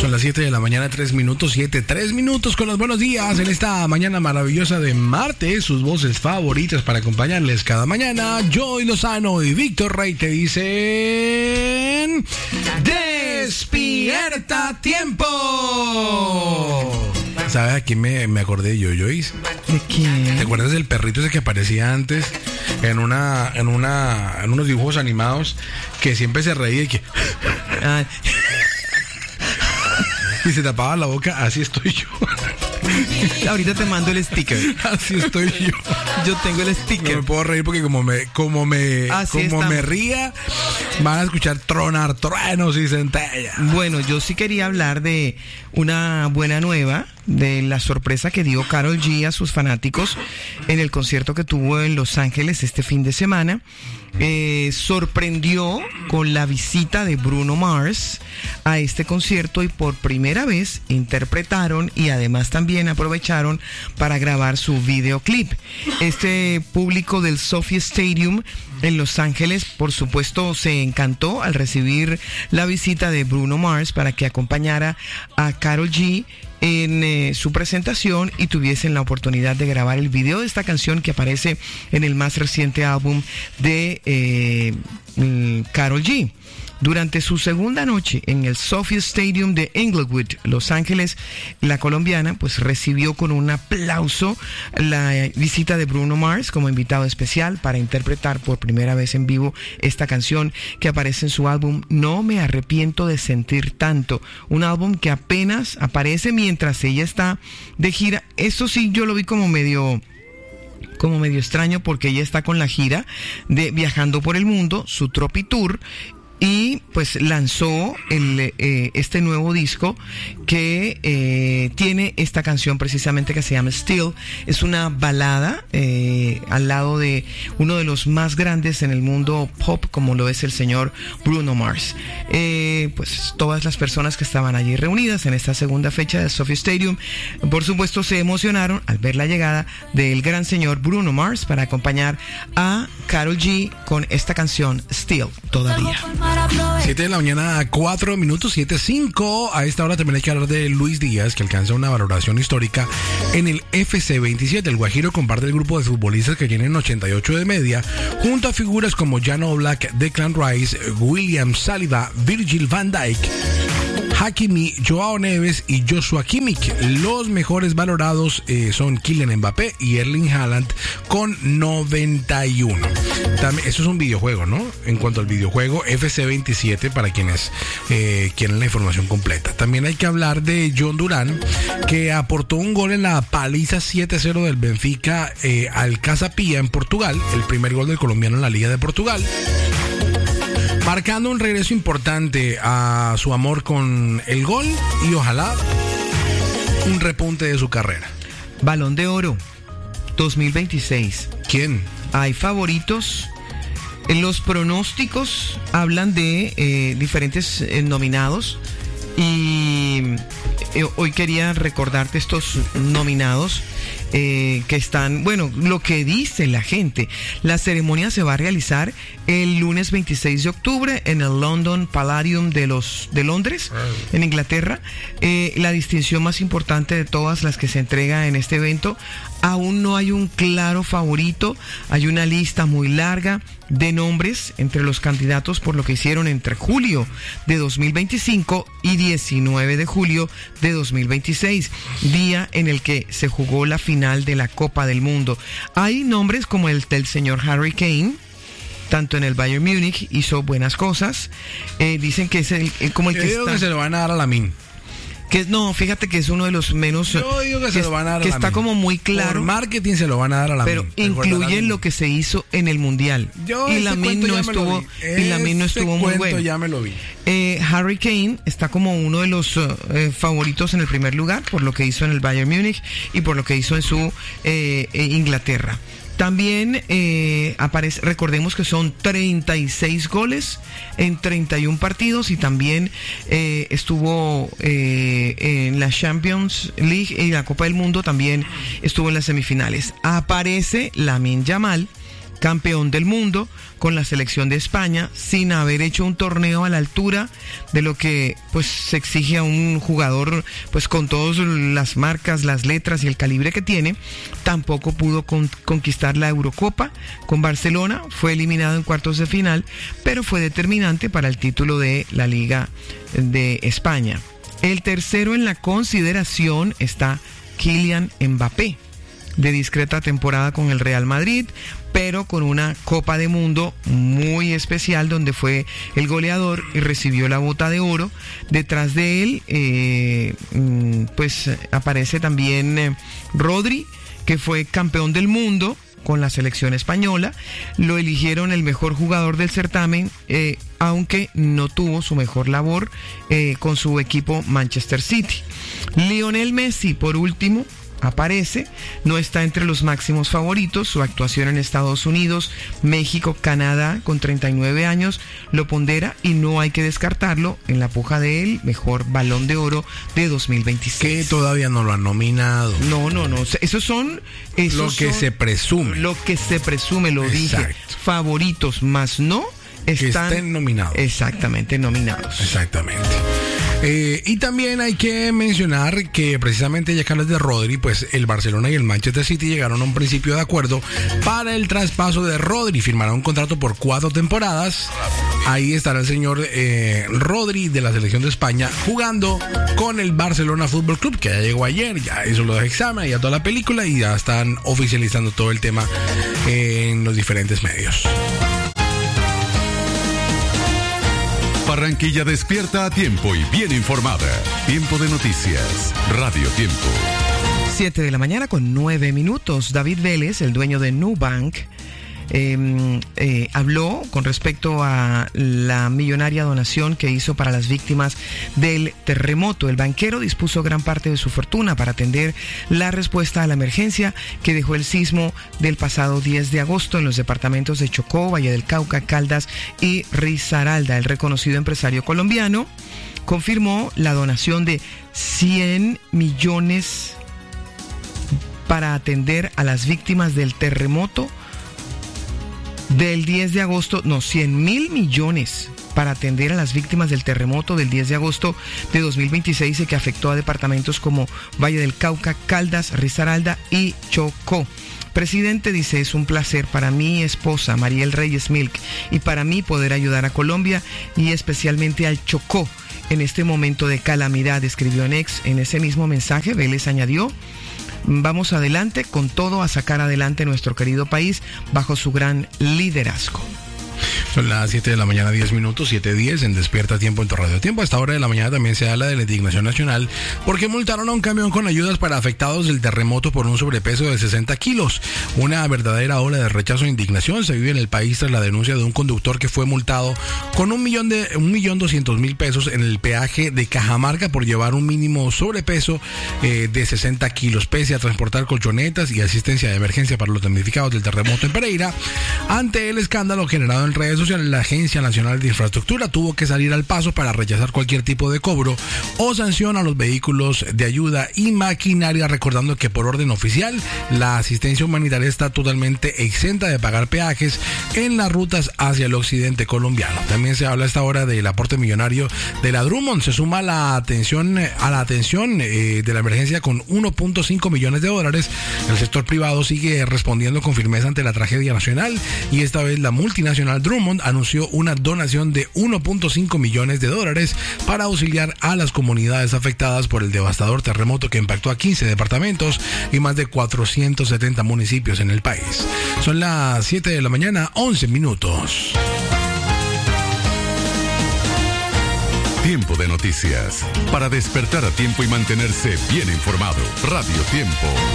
Son las 7 de la mañana, 3 minutos, 3 minutos con los buenos días en esta mañana maravillosa de martes. Sus voces favoritas para acompañarles cada mañana. Joy Lozano y Víctor Rey te dicen... ¡Despierta tiempo! ¿Sabes a quién me acordé yo, Joyce? ¿De quién? ¿Te acuerdas del perrito ese que aparecía antes en unos dibujos animados que siempre se reía y que... Ay. Y se tapaba la boca? Así estoy yo. Ahorita te mando el sticker. Así estoy yo. Yo tengo el sticker. No me puedo reír porque como me ría, van a escuchar tronar truenos y centellas. Bueno, yo sí quería hablar de una buena nueva, de la sorpresa que dio Karol G a sus fanáticos en el concierto que tuvo en Los Ángeles este fin de semana. Sorprendió con la visita de Bruno Mars a este concierto y por primera vez interpretaron y además también aprovecharon para grabar su videoclip. Este público del SoFi Stadium en Los Ángeles, por supuesto, se encantó al recibir la visita de Bruno Mars para que acompañara a Karol G en su presentación y tuviesen la oportunidad de grabar el video de esta canción que aparece en el más reciente álbum de Karol G. Durante su segunda noche en el SoFi Stadium de Inglewood, Los Ángeles, la colombiana pues recibió con un aplauso la visita de Bruno Mars como invitado especial para interpretar por primera vez en vivo esta canción que aparece en su álbum No me arrepiento de sentir tanto, un álbum que apenas aparece mientras ella está de gira. Eso sí, yo lo vi como medio extraño porque ella está con la gira de Viajando por el Mundo, su Tropi Tour, y pues lanzó este nuevo disco que tiene esta canción precisamente que se llama Still. Es una balada al lado de uno de los más grandes en el mundo pop como lo es el señor Bruno Mars. Pues todas las personas que estaban allí reunidas en esta segunda fecha del SoFi Stadium por supuesto se emocionaron al ver la llegada del gran señor Bruno Mars para acompañar a Karol G con esta canción Still todavía. 7 de la mañana, 4 minutos, 7:05. A esta hora también hay que hablar de Luis Díaz, que alcanza una valoración histórica en el FC 27. El Guajiro comparte el grupo de futbolistas que tienen 88 de media, junto a figuras como Jan Oblak, Declan Rice, William Saliba, Virgil van Dijk, Hakimi, Joao Neves y Joshua Kimmich. Los mejores valorados son Kylian Mbappé y Erling Haaland con 91. También, eso es un videojuego, ¿no? En cuanto al videojuego, FC 27 para quienes quieren la información completa. También hay que hablar de John Durán, que aportó un gol en la paliza 7-0 del Benfica al Casa Pia en Portugal, el primer gol del colombiano en la Liga de Portugal, marcando un regreso importante a su amor con el gol y ojalá un repunte de su carrera. Balón de Oro 2026. ¿Quién? Hay favoritos. Los pronósticos hablan de diferentes nominados y hoy quería recordarte estos nominados que están, bueno, lo que dice la gente. La ceremonia se va a realizar el lunes 26 de octubre en el London Palladium de Londres, en Inglaterra. La distinción más importante de todas las que se entrega en este evento. Aún no hay un claro favorito, hay una lista muy larga de nombres entre los candidatos por lo que hicieron entre julio de 2025 y 19 de julio de 2026, día en el que se jugó la final de la Copa del Mundo. Hay nombres como el del señor Harry Kane, tanto en el Bayern Múnich hizo buenas cosas. Dicen que es como el que está... que se lo van a dar a Lamine. Que no, fíjate que es uno de los menos. Yo digo que se lo van a dar que a está como muy claro. Por marketing se lo van a dar a Lamine. Pero incluyen lo que se hizo en el Mundial. Y Lamine no estuvo muy bueno. Ya me lo vi. Harry Kane está como uno de los favoritos en el primer lugar por lo que hizo en el Bayern Múnich y por lo que hizo en su Inglaterra. También recordemos que son 36 goles en 31 partidos y también estuvo en la Champions League y la Copa del Mundo, también estuvo en las semifinales. Aparece Lamine Yamal, campeón del mundo con la selección de España, sin haber hecho un torneo a la altura de lo que pues se exige a un jugador pues con todas las marcas, las letras y el calibre que tiene. Tampoco pudo conquistar la Eurocopa con Barcelona, fue eliminado en cuartos de final, pero fue determinante para el título de la Liga de España. El tercero en la consideración está Kylian Mbappé, de discreta temporada con el Real Madrid, pero con una Copa de Mundo muy especial donde fue el goleador y recibió la Bota de Oro. Detrás de él pues aparece también Rodri, que fue campeón del mundo con la selección española. Lo eligieron el mejor jugador del certamen, aunque no tuvo su mejor labor con su equipo Manchester City. Lionel Messi, por último, aparece, no está entre los máximos favoritos. Su actuación en Estados Unidos, México, Canadá, con 39 años, lo pondera y no hay que descartarlo en la puja del mejor Balón de Oro de 2026. Que todavía no lo han nominado. No. Esos son lo que se presume. Lo que se presume, lo Exacto. dije. Favoritos, más no están, que estén nominados. Exactamente, nominados. Exactamente. Y también hay que mencionar que precisamente ya que hablas de Rodri, pues el Barcelona y el Manchester City llegaron a un principio de acuerdo para el traspaso de Rodri. Firmaron un contrato por 4 temporadas. Ahí estará el señor Rodri de la selección de España jugando con el Barcelona Fútbol Club, que ya llegó ayer, ya hizo los exámenes, ya toda la película y ya están oficializando todo el tema en los diferentes medios. Barranquilla despierta a tiempo y bien informada. Tiempo de noticias. Radio Tiempo. 7 de la mañana con 9 minutos. David Vélez, el dueño de Nubank, habló con respecto a la millonaria donación que hizo para las víctimas del terremoto. El banquero dispuso gran parte de su fortuna para atender la respuesta a la emergencia que dejó el sismo del pasado 10 de agosto en los departamentos de Chocó, Valle del Cauca, Caldas y Risaralda. El reconocido empresario colombiano confirmó la donación de 100 millones para atender a las víctimas del terremoto del 10 de agosto, 100.000 millones para atender a las víctimas del terremoto del 10 de agosto de 2026 y que afectó a departamentos como Valle del Cauca, Caldas, Risaralda y Chocó. Presidente dice: es un placer para mi esposa Mariel Reyes Milk y para mí poder ayudar a Colombia y especialmente al Chocó en este momento de calamidad, escribió en X. En ese mismo mensaje Vélez añadió: vamos adelante con todo a sacar adelante nuestro querido país bajo su gran liderazgo. Son las 7 de la mañana, 10 minutos, 7:10 en Despierta Tiempo en tu Radio Tiempo. A esta hora de la mañana también se habla de la indignación nacional porque multaron a un camión con ayudas para afectados del terremoto por un sobrepeso de 60 kilos. Una verdadera ola de rechazo e indignación se vive en el país tras la denuncia de un conductor que fue multado con 1.200.000 pesos en el peaje de Cajamarca por llevar un mínimo sobrepeso de 60 kilos, pese a transportar colchonetas y asistencia de emergencia para los damnificados del terremoto en Pereira. Ante el escándalo generado en redes sociales, la Agencia Nacional de Infraestructura tuvo que salir al paso para rechazar cualquier tipo de cobro o sanción a los vehículos de ayuda y maquinaria, recordando que por orden oficial la asistencia humanitaria está totalmente exenta de pagar peajes en las rutas hacia el occidente colombiano. También se habla a esta hora del aporte millonario de la Drummond. Se suma la atención de la emergencia con 1.5 millones de dólares. El sector privado sigue respondiendo con firmeza ante la tragedia nacional y esta vez la multinacional Drummond anunció una donación de 1.5 millones de dólares para auxiliar a las comunidades afectadas por el devastador terremoto que impactó a 15 departamentos y más de 470 municipios en el país. Son las 7 de la mañana, 11 minutos. Tiempo de noticias. Para despertar a tiempo y mantenerse bien informado. Radio Tiempo.